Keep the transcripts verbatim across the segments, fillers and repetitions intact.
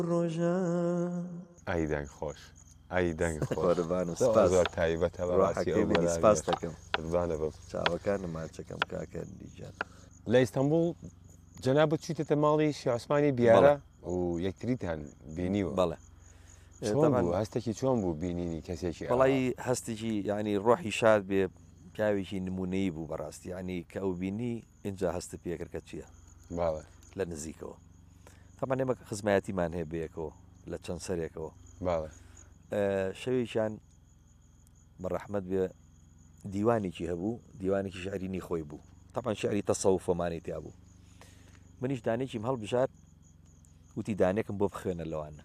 ئەی دەنگ خۆش ئەی دەنگ خۆربانم زۆر تایبەتە ڕاحەکەی سپاس دەکەم قوربانە بم چاوەکانم ماچەکەم کاکە دیجان لە ئیستانبول جەنابەت چیتە ماڵی شێخ عوسمانی بیارە و یەکتریتان بینیوە بەڵێ چۆن بوو هەستێکی چۆن بوو بینینی کەسێکی بەڵی هەستێکی ینی ڕۆحی شاد بێ پیاوێکی نمونەی بوو بەڕاستی ینی کە ئەو بینی اینجا هەستە پێکردکە چییە باڵێ لە نزیکەوە تەمان ئێمە خزمەتیمان هەیە بەیەکەوە لە چەند سەرێکەوە باڵێ شەوێکیان بەڕەحمەت بێ دیوانێکی هەبوو دیوانێکی شعرینی خۆی بوو تەمان شعری تەسەوفۆمانی تیا بوو منیش دانێکیم هەڵبژات وتی دانێکم بۆ بخوێنە لەوانە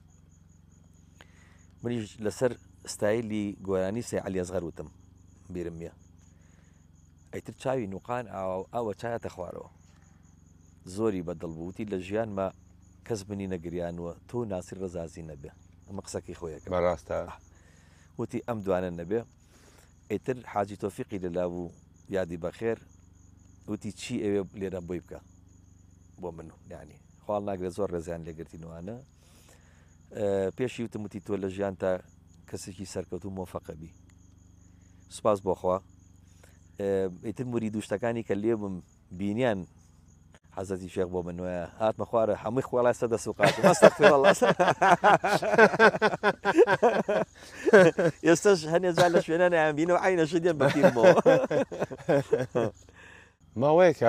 منیش لەسەر ستایلی گۆرانی سێ عەلی ئەزغەر وتم بیرم نییە ئەیتر چاوی نوقان ئەوە چایەتە خوارەوە زۆری بەدڵ بوو وتی لە ژیانمە کەس بنی نەگریانوە تۆ ناسیر ڕزازی نەبێ ئەمە قسەکی خۆیەکە بەڕاستە وتی ئەم دوانە نەبێ ئیتر حاجی تۆفیقی لەلا بوو یادی بەخێر وتی چی ئەوێ لێرە بۆی بکە بۆ من یانی خاڵ ناگرێت زۆر ڕێزیان لێگرتینوانە پێشی وتم وتی تۆ لە ژیان تا کەسێکی سەرکەوت و مۆفەقەبی سوپاس بۆخوا ئیتر موری دووشتەکانی کە لێ بم بینیان حەزەتی شێخ بۆ من وایە هاتمە خوارە هەمووی خوڵای سەدە سوقات ئێستش هەنێ جار لە شوێنانیان بینەوە عینەشە دێن بەفیلمەوە ماوەیەکە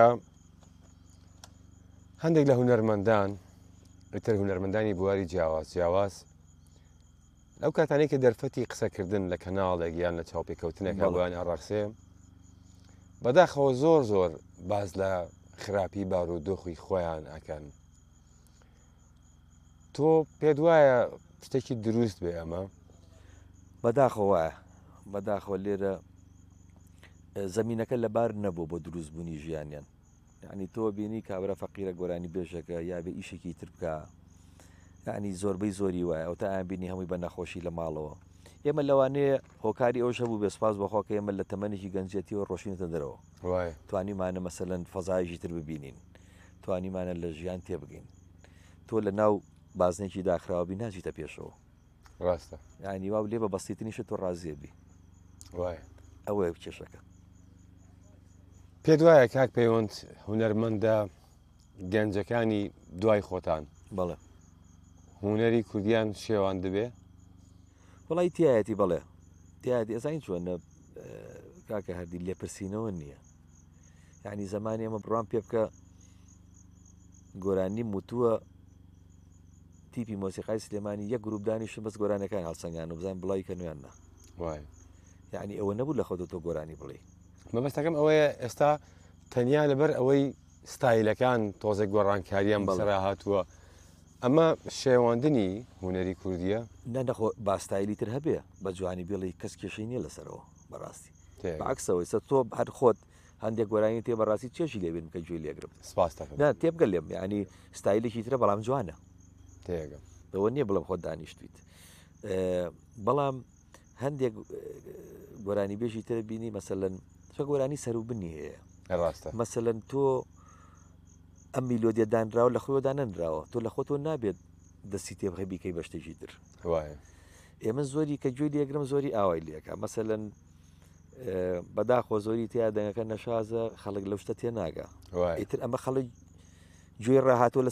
هەندێک لە هونەرمەندان ئیتر هونەرمەندانی بواری جیاواز جیاواز لەو کاتانەی کە دەرفەتی قسەکردن لە کەناڵێک یان لە چاوپێکەوتنێک بۆیان ئەڕاقسێ بەداخەوە زۆر زۆر باز لە خراپی بارودۆخی خۆیان ئەکەن تۆ پێت وایە شتێکی دروست بێ ئەمە بەداخەوە بەداخەوە لێرە زەمینەکە لەبار نەبوو بۆ دروستبوونی ژیانیان یعنی تۆ بینی کابرا فەقیرە گۆرانی بێژەکە یا بێ ئیشێکی تر بکە یعنی زۆربەی زۆری وایە ئەو تا ئایان بینی هەمووی بە نەخۆشی لە ماڵەوە ئێمە لەوانەیە هۆکاری ئەوش هەبوو بێ سپاس بەخوا کە ئێمە لە تەمەنێکی گەنجێتیەوە ڕۆشینتە دەرەوە توانیمانە مەسەلەن فەزایشی تر ببینین توانیمانە لە ژیان تێبگەین تۆ لە ناو بازنێکی داخراوەبی ناچیتە پێشەوە ڕاستە یعنی وا لێ بە بەستیتنیشە تۆ ڕازیێبی ئەوەیە کێشەکە پێت وایە کاک پەیوەند هونەرمەندە گەنجەکانی دوای خۆتان بەڵێ هونەری کوردیان شێوان دەبێ وڵی تایەتی بڵێ تیادی ئەزین چۆنە کاکە هەردی لێپرسینەوە نییە یعنی زمانی ئەمە بڕوان پێ بکە گۆرانی موتووە تیپی مۆسیقای سلێمانی یەک گروپدانیشن بەس گۆرانەکان هەڵسەنگان و بزان بڵی کە نوێننا یعنی ئەوە نەبوو لە خۆتۆ تۆ گۆرانی بڵێ مەبەستەکەم ئەوەیە ئێستا تەنیا لەبەر ئەوەی ستایلەکان تۆزێک گۆڕانکاریان بەسەرا هاتووە ئەمە شێواندنی هونەری کوردیە نەخۆ باستایلی تر هەبێ بە جوانی بێڵی کەس کێشەی نییە لەسەرەوە بەڕاستی عکسەوەی سە تۆ هەر خۆت هەندێک گۆرانی تێ بەڕاستی چێشی لێبێن کە گوێ لێگرم سپاس تێبگە لێم ینی ستایلێکی ترە بەڵام جوانە تێگەم بەوە نییە بڵم خۆت دانیشتیت بەڵام هەندێک گۆرانی بێژی تر بینی مەسەلەن چە گۆرانی سەروبنی هەیە ڕاستە مەسەلەن تۆ ئەم میلۆدیە دانراوە لە خۆیەوە دانەنراوە تۆ لە خۆتۆ نابێت دەستی تێبخە بیکەی بە شتێکی تر ئێمە زۆری کە گوێ لێگرم زۆری ئاوای لێکە مەسەلەن بەداخۆ زۆری تیا دەنگەکە نەشازە خەڵک لەو شتە تێ ناگە ئیتر ئەمە خەڵک گوێ ڕاهاتۆ لە